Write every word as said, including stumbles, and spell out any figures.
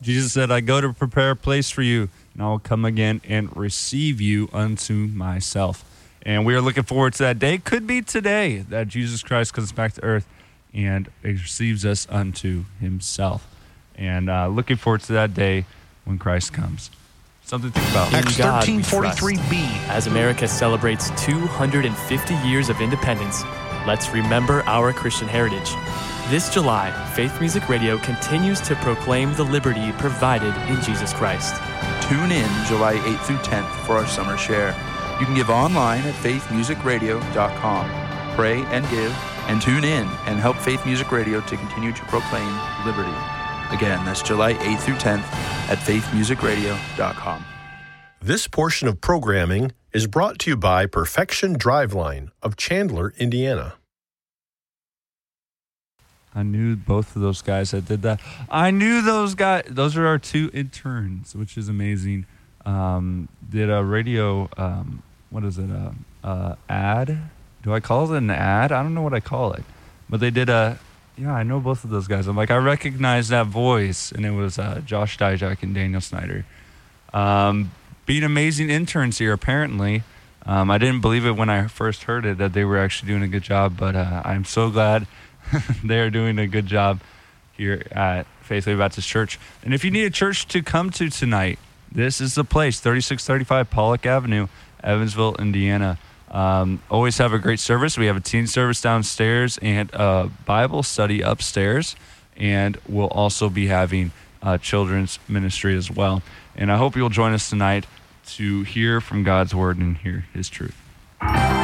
Jesus said, I go to prepare a place for you, and I will come again and receive you unto myself. And we are looking forward to that day. Could be today that Jesus Christ comes back to earth and receives us unto himself. And uh, looking forward to that day when Christ comes. Something to think about. Acts thirteen forty-three b. As America celebrates two hundred fifty years of independence, let's remember our Christian heritage. This July, Faith Music Radio continues to proclaim the liberty provided in Jesus Christ. Tune in July eighth through tenth for our summer share. You can give online at faith music radio dot com. Pray and give, and tune in and help Faith Music Radio to continue to proclaim liberty. Again, that's July eighth through tenth at faith music radio dot com. This portion of programming is brought to you by Perfection Driveline of Chandler, Indiana. I knew both of those guys that did that. I knew those guys. Those are our two interns, which is amazing. Um, did a radio, um, what is it, uh, uh, ad? Do I call it an ad? I don't know what I call it. But they did a, yeah, I know both of those guys. I'm like, I recognize that voice. And it was uh, Josh Dijak and Daniel Snyder. Um, being amazing interns here, apparently. Um, I didn't believe it when I first heard it that they were actually doing a good job. But uh, I'm so glad they are doing a good job here at Faith Way Baptist Church. And if you need a church to come to tonight, this is the place, thirty-six thirty-five Pollock Avenue, Evansville, Indiana. Um, always have a great service. We have a teen service downstairs and a Bible study upstairs. And we'll also be having uh, children's ministry as well. And I hope you'll join us tonight to hear from God's word and hear his truth.